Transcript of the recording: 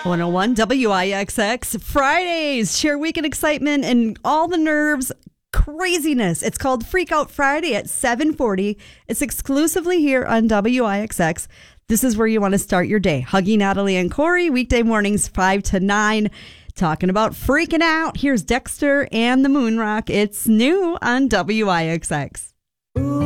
101 WIXX Fridays. Share weekend excitement and all the nerves, craziness. It's called Freak Out Friday at 7:40. It's exclusively here on WIXX. This is where you want to start your day. Huggy, Natalie, and Corey, weekday mornings 5 to 9. Talking about freaking out. Here's Dexter and the Moon Rock. It's new on WIXX.